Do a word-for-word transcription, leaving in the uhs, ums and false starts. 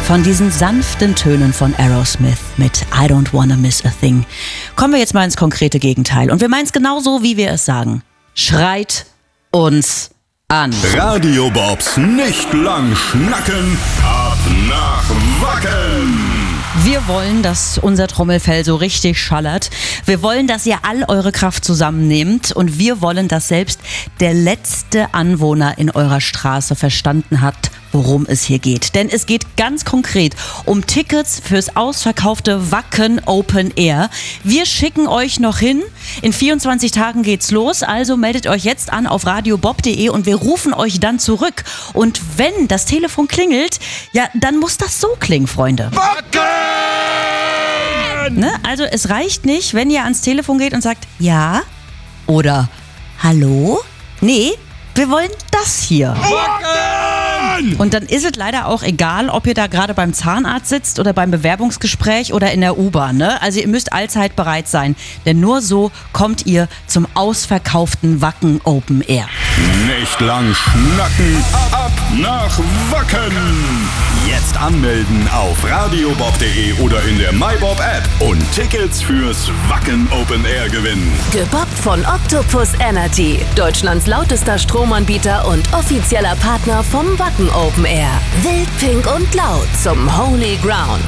Von diesen sanften Tönen von Aerosmith mit I Don't Wanna Miss a Thing kommen wir jetzt mal ins konkrete Gegenteil. Und wir meinen es genauso, wie wir es sagen. Schreit uns an. Radio Bobs nicht lang schnacken, ab nach Wacken. Wir wollen, dass unser Trommelfell so richtig schallert. Wir wollen, dass ihr all eure Kraft zusammennehmt. Und wir wollen, dass selbst der letzte Anwohner in eurer Straße verstanden hat, worum es hier geht. Denn es geht ganz konkret um Tickets fürs ausverkaufte Wacken Open Air. Wir schicken euch noch hin. In vierundzwanzig Tagen geht's los. Also meldet euch jetzt an auf radiobob punkt de und wir rufen euch dann zurück. Und wenn das Telefon klingelt, ja, dann muss das so klingen, Freunde. Wacken! Ne? Also es reicht nicht, wenn ihr ans Telefon geht und sagt, ja oder hallo. Nee, wir wollen das hier. Wacken! Und dann ist es leider auch egal, ob ihr da gerade beim Zahnarzt sitzt oder beim Bewerbungsgespräch oder in der U-Bahn. Ne? Also ihr müsst allzeit bereit sein, denn nur so kommt ihr zum ausverkauften Wacken Open Air. Nicht lang schnacken, ab nach Wacken. Jetzt anmelden auf radiobob punkt de oder in der MyBob App und Tickets fürs Wacken Open Air gewinnen. Gebobbt von Octopus Energy, Deutschlands lautester Stromanbieter und offizieller Partner vom Wacken Open Air. Wild, pink und laut zum Holy Ground.